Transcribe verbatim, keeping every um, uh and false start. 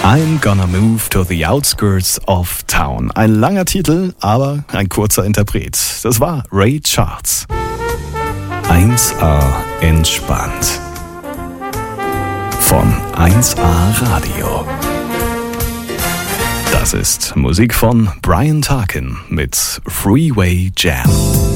I'm gonna move to the outskirts of town. Ein langer Titel, aber ein kurzer Interpret. Das war Ray Charles. eins A entspannt. Von eins A Radio. Das ist Musik von Brian Tarkin mit Freeway Jam.